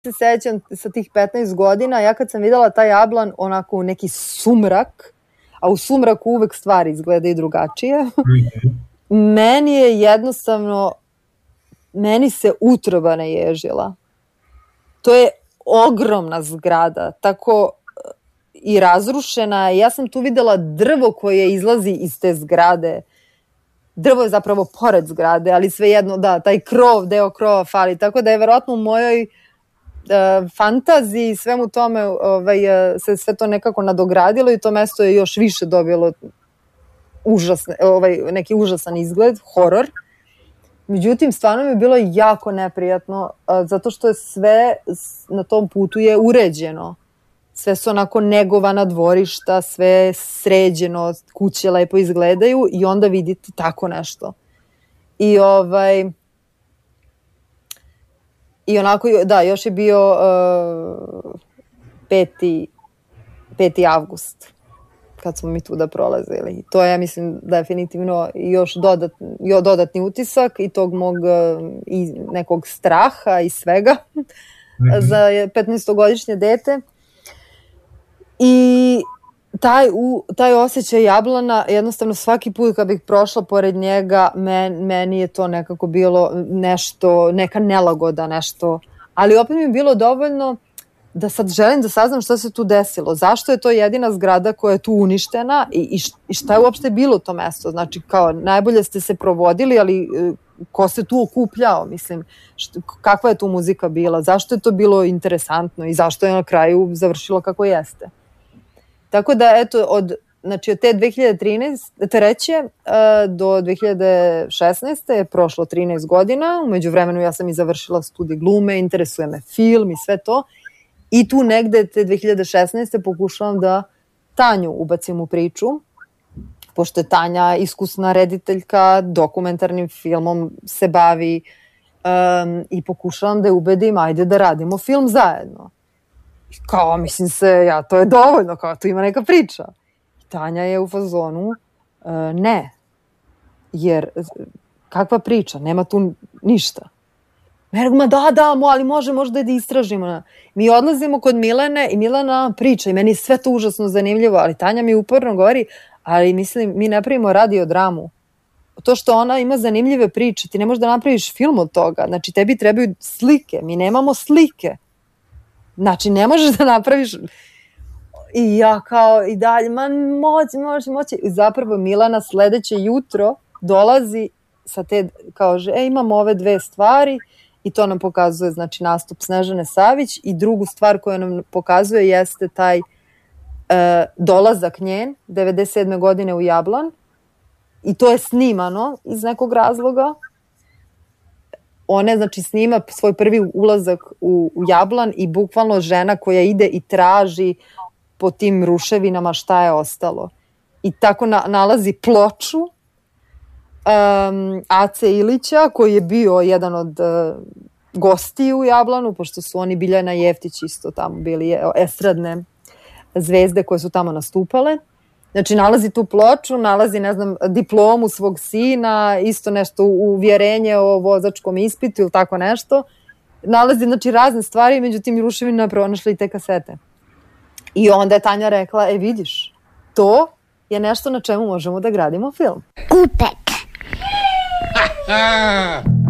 se sećam sa tih 15 godina, ja kad sam videla taj jablan onako u neki sumrak, a u sumraku uvek stvari izgledaju drugačije, meni je jednostavno, meni se utroba naježila. To je ogromna zgrada, tako i razrušena. Ja sam tu videla drvo koje izlazi iz te zgrade. Drvo je zapravo pored zgrade, ali svejedno, da, taj krov, deo krova fali. Tako da je verovatno u mojoj fantaziji, svemu tome se sve to nekako nadogradilo i to mesto je još više dobilo neki užasan izgled, horor. Međutim, stvarno mi je bilo jako neprijatno, zato što je sve na tom putu je uređeno. Sve su onako negovana dvorišta, sve je sređeno, kuće lepo izgledaju i onda vidite tako nešto. I onako, da, još je bio 5. avgust kad smo mi tuda prolazili. To je, ja mislim, definitivno još dodatni utisak i tog mog i nekog straha i svega za 15-godišnje dete. I taj osjećaj jablana, jednostavno svaki put kad bih prošla pored njega, meni je to nekako bilo nešto, neka nelagoda, nešto. Ali opet mi je bilo dovoljno da sad želim da saznam šta se tu desilo. Zašto je to jedina zgrada koja je tu uništena i šta je uopšte bilo to mesto? Znači, kao, najbolje ste se provodili, ali ko se tu okupljao, mislim, kakva je tu muzika bila, zašto je to bilo interesantno i zašto je na kraju završilo kako jeste. Tako da, eto, od te 2003. Do 2016. je prošlo 13 godina, umeđu vremenu ja sam i završila studij glume, interesuje me film i sve to. I tu negde te 2016. pokušavam da Tanju ubacim u priču, pošto je Tanja iskusna rediteljka, dokumentarnim filmom se bavi i pokušavam da je ubedim, ajde da radimo film zajedno. Kao, mislim to je dovoljno, kao tu ima neka priča. I Tanja je u fazonu, ne, jer kakva priča, nema tu ništa. Ma da, ali možda da istražimo. Mi odlazimo kod Milene i Milena priča i meni je sve to užasno zanimljivo, ali Tanja mi uporno govori, ali mislim, mi ne pravimo radiodramu. To što ona ima zanimljive priče, ti ne možeš da napraviš film od toga. Znači, tebi trebaju slike, mi nemamo slike. Znači, ne možeš da napraviš... I ja kao i dalje, moći. I zapravo Milana sledeće jutro dolazi sa te, kaže, imamo ove 2 stvari i to nam pokazuje, znači, nastup Snežane Savić i drugu stvar koju nam pokazuje jeste taj dolazak njen 97. godine u Jablan i to je snimano iz nekog razloga. Ona, znači, snima svoj prvi ulazak u Jablan i bukvalno žena koja ide i traži po tim ruševinama šta je ostalo. I tako nalazi ploču Ace Ilića, koji je bio jedan od gostiju u Jablanu, pošto su oni Biljana Jeftić isto tamo bili estradne zvezde koje su tamo nastupale. Znači, nalazi tu ploču, nalazi, ne znam, diplomu svog sina, isto nešto uvjerenje o vozačkom ispitu ili tako nešto. Nalazi, znači, razne stvari, međutim, ruševinama pronašli i te kasete. I onda je Tanja rekla, vidiš, to je nešto na čemu možemo da gradimo film. Kupek.